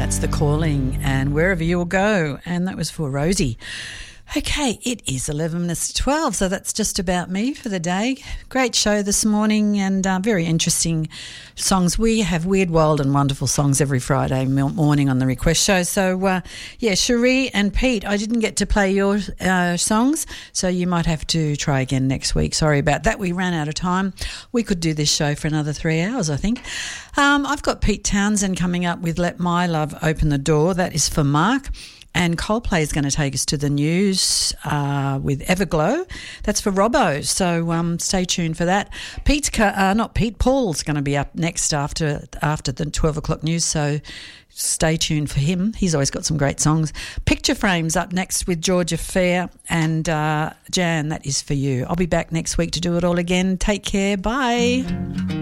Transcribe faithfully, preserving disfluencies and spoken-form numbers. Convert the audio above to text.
That's The Calling and Wherever You'll Go, and that was for Rosie. Okay, it is eleven minutes to twelve, so that's just about me for the day. Great show this morning and uh, very interesting songs. We have weird, wild and wonderful songs every Friday morning on the Request Show. So, uh, yeah, Cherie and Pete, I didn't get to play your uh, songs, so you might have to try again next week. Sorry about that. We ran out of time. We could do this show for another three hours, I think. Um, I've got Pete Townsend coming up with Let My Love Open the Door. That is for Mark. And Coldplay is going to take us to the news uh, with Everglow. That's for Robbo, so um, stay tuned for that. Pete's, uh, not Pete, Paul's going to be up next after after the twelve o'clock news, so stay tuned for him. He's always got some great songs. Picture Frames up next with Georgia Fair and uh, Jan, that is for you. I'll be back next week to do it all again. Take care. Bye.